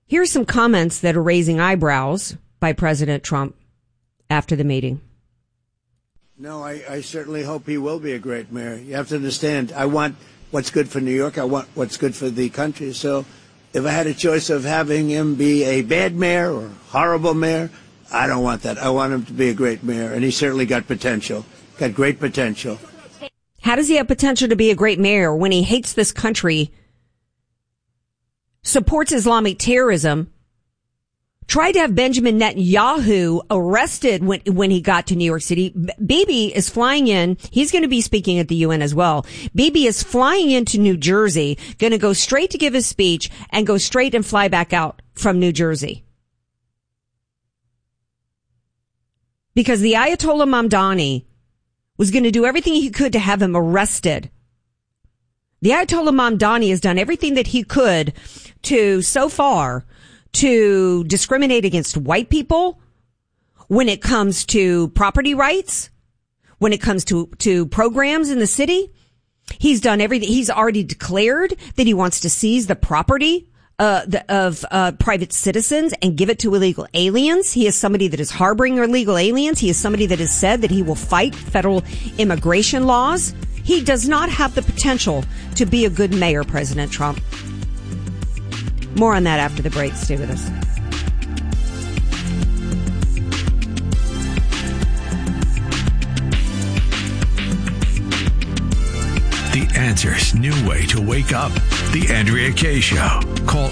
Here's some comments that are raising eyebrows by President Trump after the meeting. No, I certainly hope he will be a great mayor. You have to understand, I want what's good for New York. I want what's good for the country. So if I had a choice of having him be a bad mayor or horrible mayor, I don't want that. I want him to be a great mayor, and he certainly got potential, got great potential. How does he have potential to be a great mayor when he hates this country, supports Islamic terrorism, tried to have Benjamin Netanyahu arrested when he got to New York City? Bibi is flying in. He's going to be speaking at the UN as well. Bibi is flying into New Jersey, going to go straight to give his speech and go straight and fly back out from New Jersey. Because the Ayatollah Mamdani was going to do everything he could to have him arrested. The Ayatollah Mamdani has done everything that he could so far to discriminate against white people when it comes to property rights, when it comes to programs in the city. He's done everything. He's already declared that he wants to seize the property of private citizens and give it to illegal aliens. He is somebody that is harboring illegal aliens. He is somebody that has said that he will fight federal immigration laws. He does not have the potential to be a good mayor, President Trump. More on that after the break. Stay with us. The Answer's new way to wake up. The Andrea Kaye Show. Call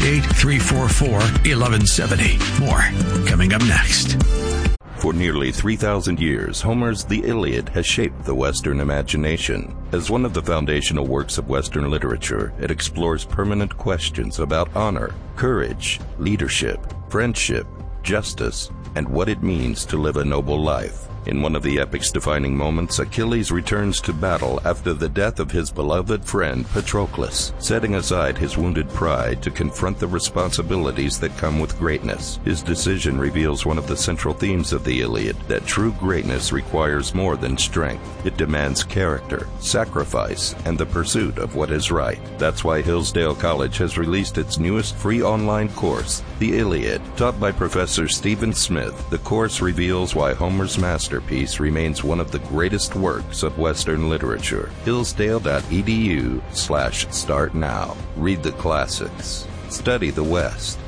888-344-1170. More coming up next. For nearly 3,000 years, Homer's The Iliad has shaped the Western imagination. As one of the foundational works of Western literature, it explores permanent questions about honor, courage, leadership, friendship, justice, and what it means to live a noble life. In one of the epic's defining moments, Achilles returns to battle after the death of his beloved friend Patroclus, setting aside his wounded pride to confront the responsibilities that come with greatness. His decision reveals one of the central themes of the Iliad, that true greatness requires more than strength. It demands character, sacrifice, and the pursuit of what is right. That's why Hillsdale College has released its newest free online course, The Iliad. Taught by Professor Stephen Smith, the course reveals why Homer's masterpiece remains one of the greatest works of Western literature. Hillsdale.edu/start now. Read the classics. Study the West.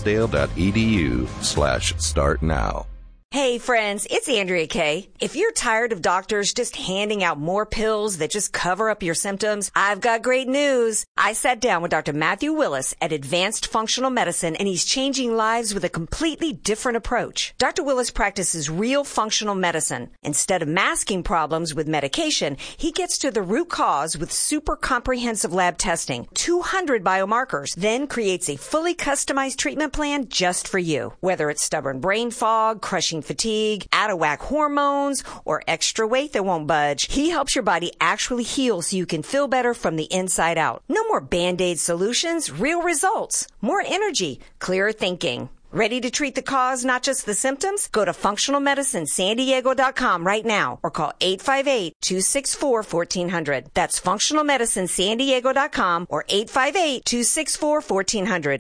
Hillsdale.edu/start now. Hey friends, it's Andrea Kaye. If you're tired of doctors just handing out more pills that just cover up your symptoms, I've got great news. I sat down with Dr. Matthew Willis at Advanced Functional Medicine, and he's changing lives with a completely different approach. Dr. Willis practices real functional medicine. Instead of masking problems with medication, he gets to the root cause with super comprehensive lab testing, 200 biomarkers, then creates a fully customized treatment plan just for you. Whether it's stubborn brain fog, crushing fatigue, out-of-whack hormones, or extra weight that won't budge, he helps your body actually heal so you can feel better from the inside out. No more Band-Aid solutions, real results, more energy, clearer thinking. Ready to treat the cause, not just the symptoms? Go to functionalmedicinesandiego.com right now or call 858-264-1400. That's functionalmedicinesandiego.com or 858-264-1400.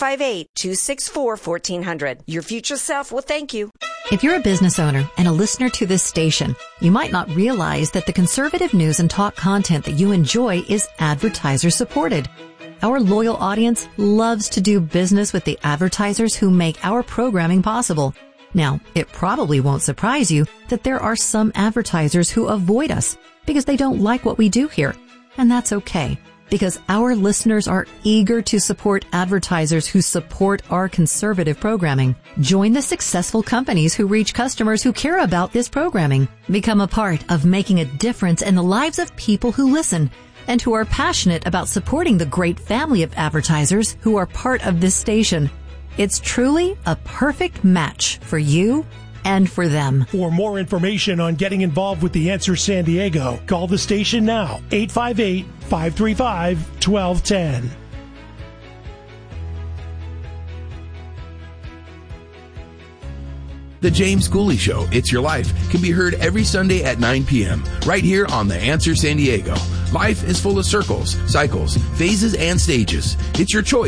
858-264-1400. Your future self will thank you. If you're a business owner and a listener to this station, you might not realize that the conservative news and talk content that you enjoy is advertiser supported. Our loyal audience loves to do business with the advertisers who make our programming possible. Now, it probably won't surprise you that there are some advertisers who avoid us because they don't like what we do here. And that's okay, because our listeners are eager to support advertisers who support our conservative programming. Join the successful companies who reach customers who care about this programming. Become a part of making a difference in the lives of people who listen and who are passionate about supporting the great family of advertisers who are part of this station. It's truly a perfect match for you and for them. For more information on getting involved with The Answer San Diego, call the station now, 858-535-1210. The James Cooley Show, It's Your Life, can be heard every Sunday at 9 p.m. right here on The Answer San Diego. Life is full of circles, cycles, phases, and stages. It's your choice